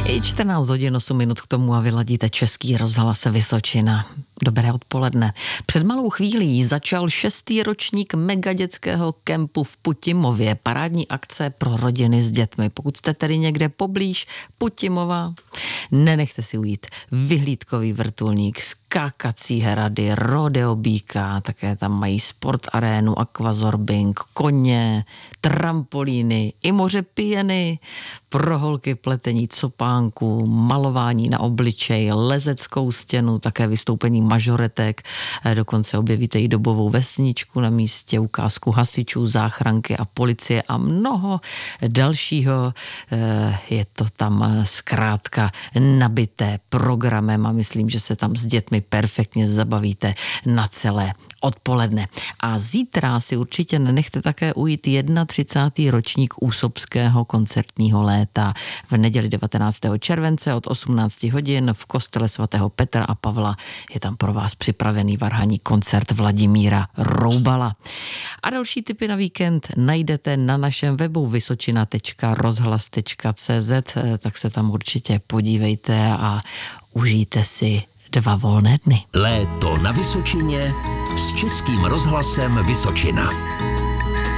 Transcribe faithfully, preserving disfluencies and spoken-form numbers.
I čtrnáct hodin osm minut k tomu a vyladíte Český rozhlas Vysočina. Dobré odpoledne. Před malou chvílí začal šestý ročník megadětského kempu v Putimově. Parádní akce pro rodiny s dětmi. Pokud jste tedy někde poblíž Putimova, nenechte si ujít vyhlídkový vrtulník, skákací hrady, rodeo býka, také tam mají sport arénu, aquazorbing, koně, trampolíny, i moře pijeny, pro holky pletení copánků, malování na obličej, lezeckou stěnu, také vystoupení mažoretek, dokonce objevíte i dobovou vesničku na místě, ukázku hasičů, záchranky a policie a mnoho dalšího. Je to tam zkrátka nabité programem a myslím, že se tam s dětmi perfektně zabavíte na celé odpoledne. A zítra si určitě nenechte také ujít třicátý první ročník Úsobského koncertního léta. V neděli devatenáctého července od osmnáct hodin v kostele svatého Petra a Pavla je tam pro vás připravený varhanní koncert Vladimíra Roubala. A další tipy na víkend najdete na našem webu vysočina tečka rozhlas tečka cé zet, tak se tam určitě podívejte a užijte si dva volné dny. Léto na Vysočině s Českým rozhlasem Vysočina.